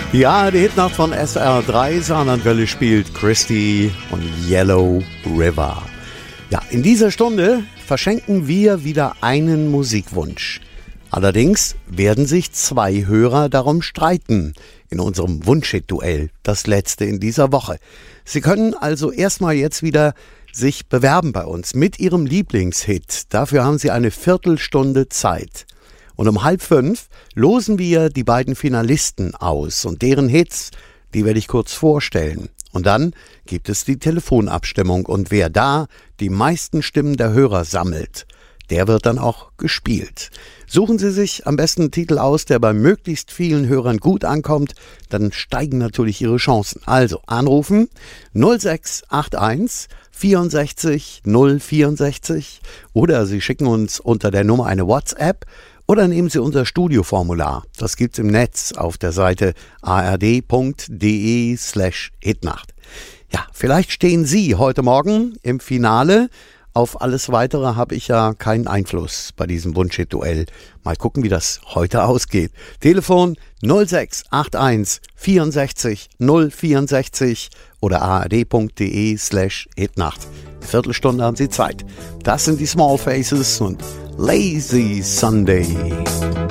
Ja, die Hitnacht von SR3 Saarlandwelle spielt Christy und Yellow River. Ja, in dieser Stunde verschenken wir wieder einen Musikwunsch. Allerdings werden sich zwei Hörer darum streiten in unserem Wunschhit-Duell, das letzte in dieser Woche. Sie können also erstmal jetzt wieder sich bewerben bei uns mit Ihrem Lieblingshit. Dafür haben Sie eine Viertelstunde Zeit. Und um 4:30 losen wir die beiden Finalisten aus und deren Hits, die werde ich kurz vorstellen. Und dann gibt es die Telefonabstimmung und wer da die meisten Stimmen der Hörer sammelt, der wird dann auch gespielt. Suchen Sie sich am besten einen Titel aus, der bei möglichst vielen Hörern gut ankommt, dann steigen natürlich Ihre Chancen. Also anrufen 0681 64 064 oder Sie schicken uns unter der Nummer eine WhatsApp oder nehmen Sie unser Studioformular. Das gibt's im Netz auf der Seite ard.de/hitnacht. Ja, vielleicht stehen Sie heute Morgen im Finale. Auf alles Weitere habe ich ja keinen Einfluss bei diesem Wunschhit-Duell. Mal gucken, wie das heute ausgeht. Telefon 0681 64 064 oder ard.de/hitnacht. Eine Viertelstunde haben Sie Zeit. Das sind die Small Faces und Lazy Sunday.